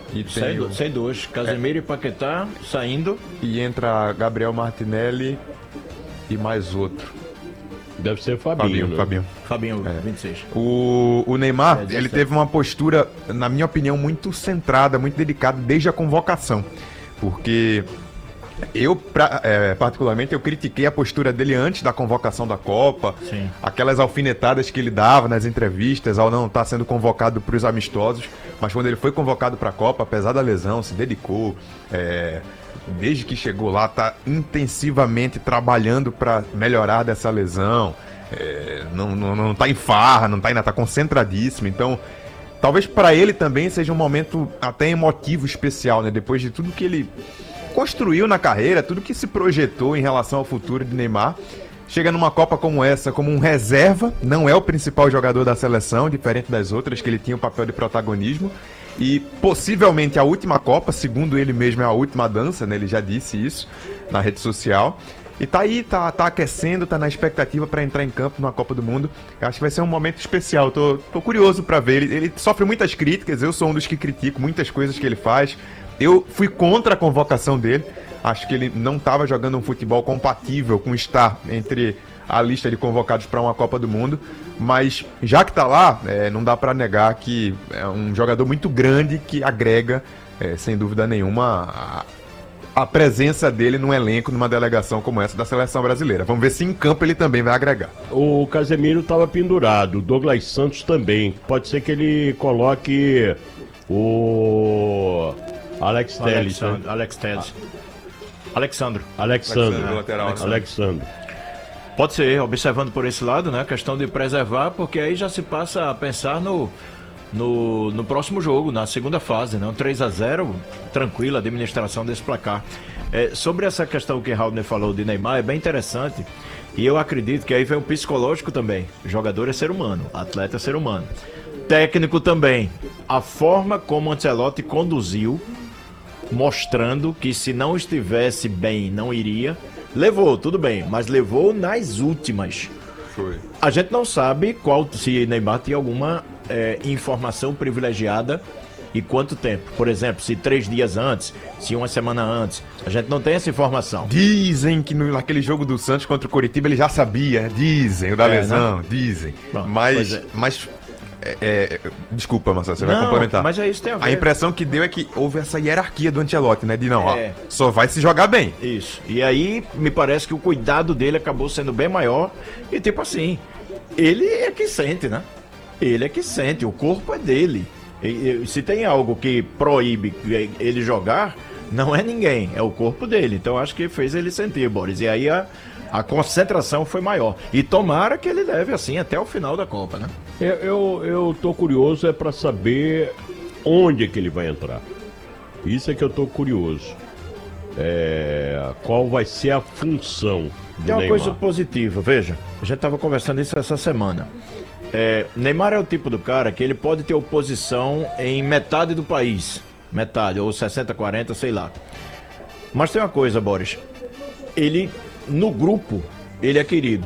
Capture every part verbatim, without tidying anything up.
E tem Sem, o- sem dois. Casemiro e Paquetá saindo. E entra Gabriel Martinelli e mais outro. Deve ser Fabinho, Fabinho, né? Fabinho. Fabinho, vinte e seis. O, o Neymar, É, ele dezessete. teve uma postura, na minha opinião, muito centrada, muito delicada desde a convocação. Porque eu, pra- é, particularmente, eu critiquei a postura dele antes da convocação da Copa. Sim. Aquelas alfinetadas que ele dava nas entrevistas ao não estar sendo convocado para os amistosos. Mas quando ele foi convocado para a Copa, apesar da lesão, se dedicou. é, desde que chegou lá, tá intensivamente trabalhando para melhorar dessa lesão. É, não, não, não tá em farra, não tá em nada, tá concentradíssimo. Então, talvez para ele também seja um momento até emotivo especial, né? Depois de tudo que ele construiu na carreira, tudo que se projetou em relação ao futuro de Neymar. Chega numa Copa como essa, como um reserva, não é o principal jogador da seleção, diferente das outras, que ele tinha o papel de protagonismo. E possivelmente a última Copa, segundo ele mesmo, é a última dança, né? Ele já disse isso na rede social. E tá aí, tá, tá aquecendo, tá na expectativa para entrar em campo na Copa do Mundo. Eu acho que vai ser um momento especial. Tô, tô curioso para ver. Ele, ele sofre muitas críticas, eu sou um dos que critico muitas coisas que ele faz. Eu fui contra a convocação dele. Acho que ele não estava jogando um futebol compatível com estar entre a lista de convocados para uma Copa do Mundo. Mas já que tá lá, é, não dá para negar que é um jogador muito grande que agrega, é, sem dúvida nenhuma, a, a presença dele num elenco, numa delegação como essa da seleção brasileira. Vamos ver se em campo ele também vai agregar. O Casemiro estava pendurado, o Douglas Santos também. Pode ser que ele coloque o Alex Telles, né? Alexandre. Alex Telles. Alexandro. Alexandre. Alexandre, lateral, Alexandre. Alexandre. Pode ser, observando por esse lado, né? A questão de preservar, porque aí já se passa a pensar no, no, no próximo jogo, na segunda fase, né? Um três a zero, tranquila a administração desse placar. É, sobre essa questão que Raul falou de Neymar, é bem interessante. E eu acredito que aí vem o psicológico também. O jogador é ser humano, atleta é ser humano. Técnico também. A forma como o Ancelotti conduziu, mostrando que se não estivesse bem, não iria. Levou, tudo bem, mas levou nas últimas. Foi. A gente não sabe qual, se Neymar tinha alguma é, informação privilegiada e quanto tempo. Por exemplo, se três dias antes, se uma semana antes. A gente não tem essa informação. Dizem que no, naquele jogo do Santos contra o Coritiba ele já sabia, dizem, o da É, lesão, né? dizem. Bom, mas, pois é. mas é, é, desculpa, Marcelo, você vai Não, complementar. mas é isso, tem a ver. A impressão que deu é que houve essa hierarquia do Ancelotti, né? De não, É. ó, só vai se jogar bem. Isso. E aí, me parece que o cuidado dele acabou sendo bem maior. E tipo assim, ele é que sente, né? Ele é que sente, o corpo é dele. E, e, se tem algo que proíbe ele jogar, não é ninguém, é o corpo dele. Então acho que fez ele sentir, Boris. E aí a, a concentração foi maior. E tomara que ele leve assim até o final da Copa, né? Eu, eu, eu tô curioso é para saber onde é que ele vai entrar. Isso é que eu tô curioso. É, qual vai ser a função do Tem uma Neymar? coisa positiva, veja. A gente estava conversando isso essa semana. É, Neymar é o tipo do cara que ele pode ter oposição em metade do país. Metade, ou sessenta, quarenta, sei lá. Mas tem uma coisa, Boris. Ele, no grupo, ele é querido.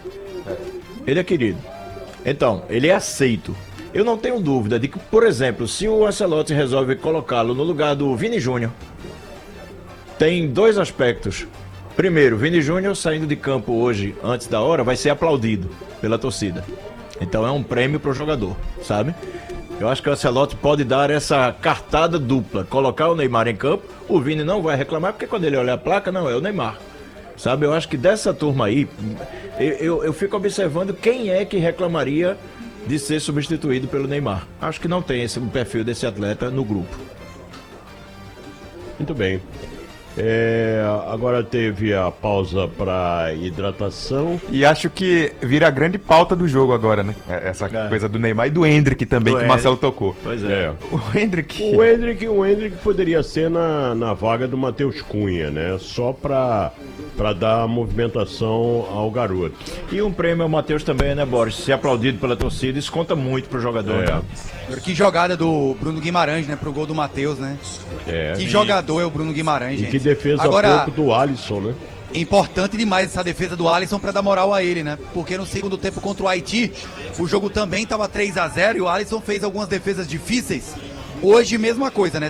Ele é querido. Então, ele é aceito. Eu não tenho dúvida de que, por exemplo, se o Ancelotti resolve colocá-lo no lugar do Vini Júnior, tem dois aspectos. Primeiro, Vini Júnior saindo de campo hoje, antes da hora, vai ser aplaudido pela torcida. Então é um prêmio para o jogador, sabe? Eu acho que o Ancelotti pode dar essa cartada dupla, colocar o Neymar em campo, o Vini não vai reclamar, porque quando ele olha a placa, não, é o Neymar. Sabe, eu acho que dessa turma aí, eu, eu, eu fico observando quem é que reclamaria de ser substituído pelo Neymar. Acho que não tem esse o perfil desse atleta no grupo. Muito bem. É, agora teve a pausa para hidratação. E acho que vira a grande pauta do jogo agora, né? Essa É. coisa do Neymar e do Endrick também, Do que o Marcelo tocou. Pois É. O Endrick... O Hendrick, o Hendrick poderia ser na, na vaga do Matheus Cunha, né? Só para para dar movimentação ao garoto. E um prêmio ao Matheus também, né, Boris? Ser aplaudido pela torcida, isso conta muito pro jogador. É. Né? Que jogada do Bruno Guimarães, né? Pro gol do Matheus, né? É. Que jogador é o Bruno Guimarães, E gente. que defesa Agora, pouco do Alisson, né? importante demais essa defesa do Alisson pra dar moral a ele, né? Porque no segundo tempo contra o Haiti, o jogo também tava três a zero e o Alisson fez algumas defesas difíceis. Hoje, mesma coisa, né?